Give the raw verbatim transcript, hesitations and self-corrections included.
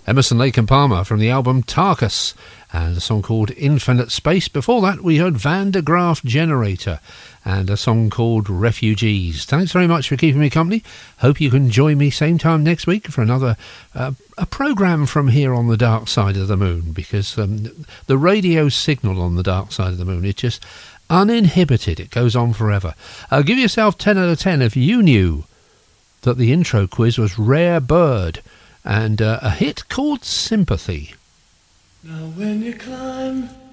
Emerson, Lake and Palmer from the album Tarkus, and a song called Infinite Space. Before that, we heard Van de Graaff Generator and a song called Refugees. Thanks very much for keeping me company. Hope you can join me same time next week for another uh, a programme from here on the dark side of the moon, because um, the radio signal on the dark side of the moon, it's just uninhibited. It goes on forever. Uh, give yourself ten out of ten if you knew that the intro quiz was Rare Bird and uh, a hit called Sympathy. Now when you climb